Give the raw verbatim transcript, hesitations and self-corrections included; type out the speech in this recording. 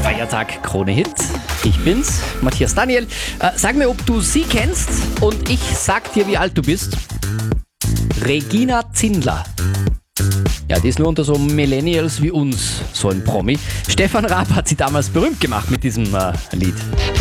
Feiertag Krone Hit. Ich bin's, Matthias Daniel. Äh, sag mir, ob du sie kennst und ich sag dir, wie alt du bist. Regina Zindler. Ja, die ist nur unter so Millennials wie uns so ein Promi. Stefan Raab hat sie damals berühmt gemacht mit diesem äh, Lied.